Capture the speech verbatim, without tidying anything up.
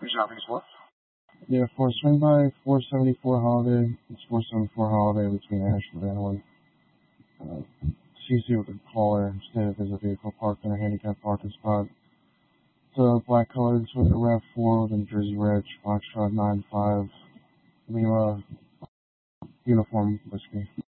Yeah, for swing by four seventy-four Holiday. It's four seventy-four Holiday between Ash and Van Wyn. Uh, C C with a caller stated there's a vehicle parked in a handicapped parking spot. It's a black colored with a RAV four with a New Jersey Reg, Foxtrot nine five, Lima, uniform whiskey.